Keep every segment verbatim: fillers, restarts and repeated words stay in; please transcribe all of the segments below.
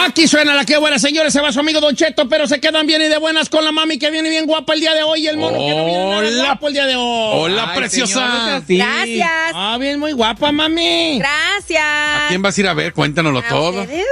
Aquí suena la que buena, señores. Se va su amigo Don Cheto, pero se quedan bien y de buenas con la mami que viene bien guapa el día de hoy. Y el mono que no viene nada guapo el día de hoy. Hola, Ay, preciosa. Sí. Gracias. Ah, bien, muy guapa, mami. Gracias. ¿A quién vas a ir a ver? Cuéntanoslo ¿A todo. ustedes?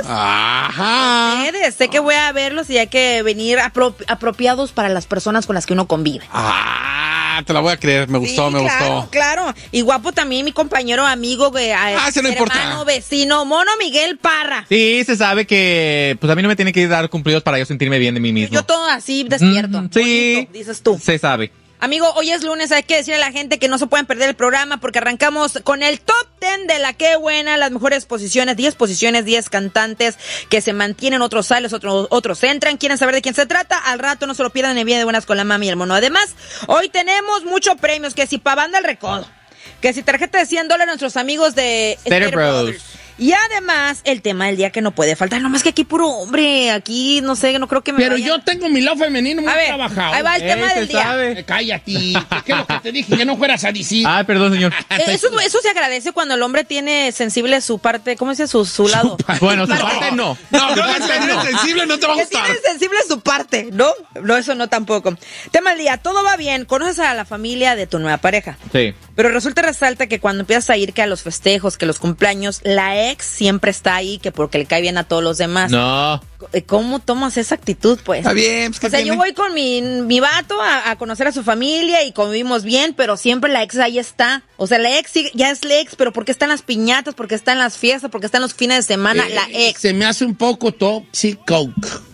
Ajá. Ustedes. Sé que voy a verlos y hay que venir apro apropiados para las personas con las que uno convive. Ah, te la voy a creer. Me gustó, sí, me claro, gustó. Claro. Y guapo también mi compañero, amigo, ah, ese no hermano, importa. vecino, Mono Miguel Parra. Sí, se sabe que pues a mí no me tiene que dar cumplidos para yo sentirme bien de mí mismo. Yo todo así despierto. Mm, sí. Bonito, dices tú. Se sabe. Amigo, hoy es lunes, hay que decirle a la gente que no se pueden perder el programa porque arrancamos con el top ten de la Qué Buena, las mejores posiciones, diez posiciones, diez cantantes que se mantienen, otros salen, otros, otros entran. ¿Quieren saber de quién se trata? Al rato no se lo pierdan en Bien de Buenas con la Mami y el Mono. Además, hoy tenemos muchos premios, que si pa' banda el recodo, que si tarjeta de cien dólares a nuestros amigos de Stereo Bros. Brothers. Y además, el tema del día que no puede faltar. No más que aquí puro hombre. Aquí, no sé, no creo que me Pero vayan. yo tengo mi lado femenino muy a ver, trabajado. ahí va el Eh, tema se del día. sabe. Eh, cállate. ¿Qué es lo que te dije? Que no fueras a decir. Ay, perdón, señor. Eh, Eso, eso se agradece cuando el hombre tiene sensible su parte, ¿cómo dice? Su, su lado. Bueno, su Parte. parte no. No, no, si eres sensible no te va a Que gustar. tiene sensible su parte, ¿no? No, eso no tampoco. Tema del día, todo va bien, conoces a la familia de tu nueva pareja. Sí. Pero resulta resalta que cuando empiezas a ir que a los festejos, que los cumpleaños, la ex siempre está ahí, que porque le cae bien a todos los demás. No. ¿Cómo tomas esa actitud, pues? Está bien, pues, ¿qué O sea, tiene? yo voy con mi, mi vato a, a conocer a su familia y convivimos bien, pero siempre la ex ahí está. O sea, la ex sí, ya es la ex, pero ¿por qué está en las piñatas? ¿Por qué está en las fiestas? ¿Por qué está en los fines de semana? Eh, la ex. Se me hace un poco tóxico.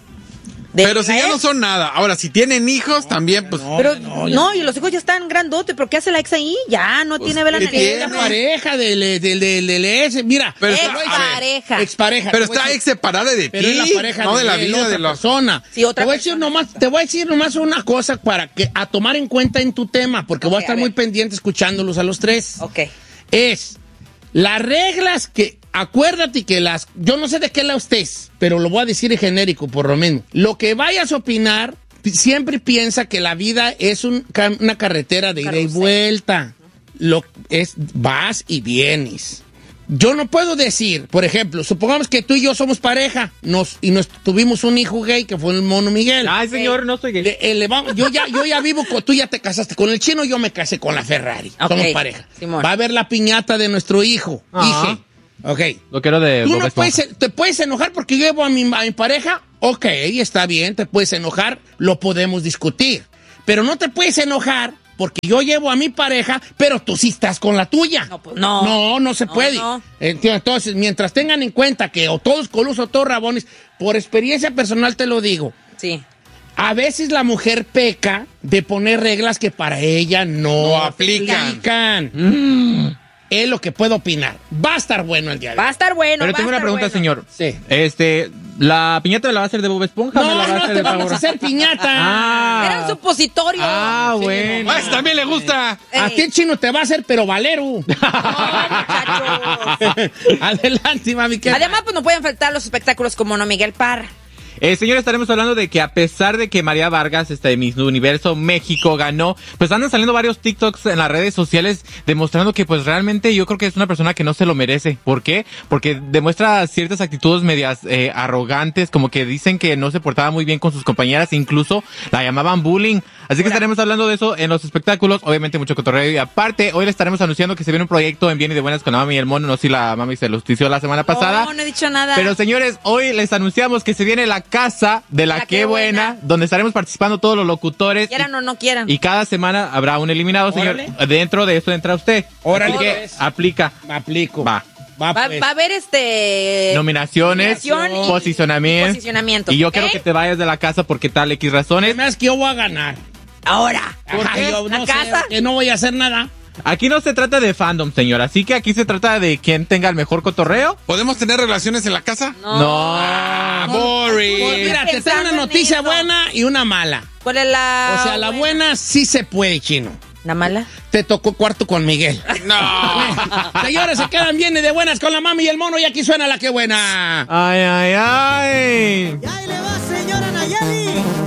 ¿De Pero la si ya ex? no son nada. Ahora, si tienen hijos, también, pues. no. Pero No, no, ya y los hijos ya están grandotes, pero ¿qué hace la ex ahí? Ya, no Pues, tiene vela ¿qué en el tiene? La entierro. pareja del del del del del ese, mira. Pero Ex está- a ver, pareja. Expareja. Pero te voy a está decir- ex separada de Pero ti. es la pareja no de la él, vida otra de los. persona. Sí, otra te voy a decir persona. nomás, te voy a decir nomás una cosa para que a tomar en cuenta en tu tema, porque voy Ok, a estar a muy ver. pendiente escuchándolos a los tres. Ok. Es las reglas que acuérdate que las yo no sé de qué lado estés, pero lo voy a decir en genérico por lo menos. Lo que vayas a opinar siempre piensa que la vida es un, una carretera de ida y Carrusel. vuelta. Lo es vas y vienes. Yo no puedo decir, por ejemplo, supongamos que tú y yo somos pareja, nos y nos tuvimos un hijo gay que fue el Mono Miguel. Ay, señor, no soy gay. Le- eh, le vamos- yo ya yo ya vivo con tú ya te casaste con el chino, yo me casé con la Ferrari. Ok, Somos pareja. Simón. Va a haber la piñata de nuestro hijo, Ajá. hije. Ok. Lo quiero de Tú Bob no Esponja. puedes, te puedes enojar porque yo llevo a mi, a mi pareja. Ok, está bien, te puedes enojar, lo podemos discutir. Pero no te puedes enojar porque yo llevo a mi pareja, pero tú sí estás con la tuya. No, pues, no. No, no se No, puede. no. Entonces, mientras tengan en cuenta que o todos colusos o todos rabones, por experiencia personal te lo digo, Sí. a veces la mujer peca de poner reglas que para ella no, No aplican. aplican. Mm. Es lo que puedo opinar. Va a estar bueno el día de hoy. Va a estar bueno. Pero va tengo a una estar pregunta, bueno. señor. Sí. Este, ¿la piñata me la va a hacer de Bob Esponja o me la No, va a no hacer te de vamos Pavo a hacer piñata. Ah. Era un supositorio. Ah, Sí, bueno. Ah, ese también le gusta. A Ey. ti el chino te va a hacer, pero valero. No, muchachos. Adelante, mami. ¿qué Además, pues no pueden faltar los espectáculos como No Miguel Parra. Eh, señor, estaremos hablando de que a pesar de que María Vargas, este, Miss Universo México ganó, pues andan saliendo varios TikToks en las redes sociales demostrando que pues realmente yo creo que es una persona que no se lo merece. ¿Por qué? Porque demuestra ciertas actitudes medias eh, arrogantes, como que dicen que no se portaba muy bien con sus compañeras, incluso la llamaban bullying. Así que estaremos hablando de eso en los espectáculos, obviamente mucho cotorreo y aparte, hoy le estaremos anunciando que se viene un proyecto en Bien y de Buenas con la Mami y el Mono, no sé si la Mami se los dició la semana pasada. No, no he dicho nada. Pero señores, hoy les anunciamos que se viene la casa de la, La Qué Qué Buena, Buena. donde estaremos participando todos los locutores. Quieran y, o no quieran. y cada semana habrá un eliminado, señor. Órale. Dentro de eso entra usted. Órale, Así que pues. aplica. Me aplico. Va. Va, Va, pues. va a haber este... Nominaciones, nominación y- posicionamiento. y posicionamiento, Y yo ¿ok? quiero que te vayas de la casa porque tal X razones. Además que yo voy a ganar. Ahora. Ajá, qué? yo ¿La no sé, casa? que no voy a hacer nada. Aquí no se trata de fandom, señor. Así que aquí se trata de quien tenga el mejor cotorreo. ¿Podemos tener relaciones en la casa? No. Ah, Pues boring. mira, te tengo pensando una en noticia eso. buena y una mala. ¿Cuál es la O sea, la buena sí se puede, chino. ¿La mala? Te tocó cuarto con Miguel. No. Señores, se quedan bien y de buenas con la Mami y el Mono y aquí suena la Qué Buena. Ay, ay, ay. Y ahí le va, señora Nayeli.